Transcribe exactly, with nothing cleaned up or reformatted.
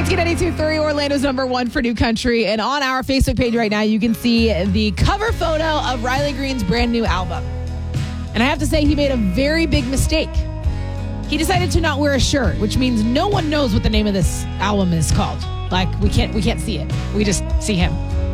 It's ninety-two point three, Orlando's number one for new country. And on our Facebook page right now, you can see the cover photo of Riley Green's brand new album. And I have to say, he made a very big mistake. He decided to not wear a shirt, which means no one knows what the name of this album is called. Like, we can't we can't see it. We just see him.